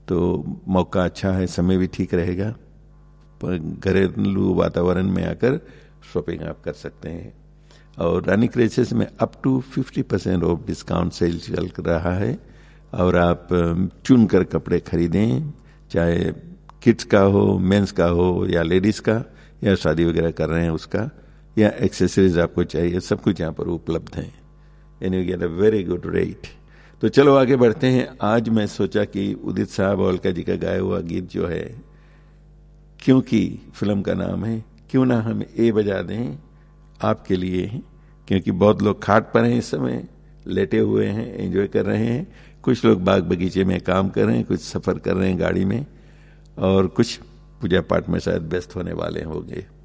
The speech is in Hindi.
तो मौका अच्छा है, समय भी ठीक रहेगा, पर घरेलू वातावरण में आकर शॉपिंग आप कर सकते हैं। और रानी क्रेसेस में up to 50% of discount sale चल रहा है, और आप चुन कर कपड़े खरीदें, चाहे किड्स का हो, मेंस का हो, या लेडीज का, या शादी वगैरह कर रहे हैं उसका, या एक्सेसरीज आपको चाहिए, सब कुछ यहाँ पर उपलब्ध है, and you get a very good rate. तो चलो आगे बढ़ते हैं। आज मैं सोचा कि उदित साहब और अलका जी का गाया हुआ गीत जो है, क्योंकि फिल्म का नाम है, क्यों ना हम ए बजा दें आपके लिए, क्योंकि बहुत लोग खाट पर हैं इस समय, लेटे हुए हैं, एंजॉय कर रहे हैं, कुछ लोग बाग बगीचे में काम कर रहे हैं, कुछ सफर कर रहे हैं गाड़ी में, और कुछ पूजा पाठ में शायद व्यस्त होने वाले होंगे।